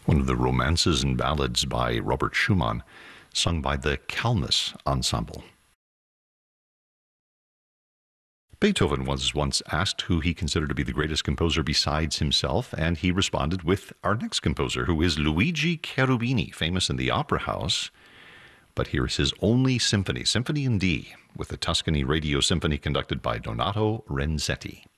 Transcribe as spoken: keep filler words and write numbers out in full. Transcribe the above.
one of the romances and ballads by Robert Schumann, sung by the Kalmus Ensemble. Beethoven was once asked who he considered to be the greatest composer besides himself, and he responded with our next composer, who is Luigi Cherubini, famous in the Opera House. But here's his only symphony, Symphony in D, with the Tuscany Radio Symphony conducted by Donato Renzetti.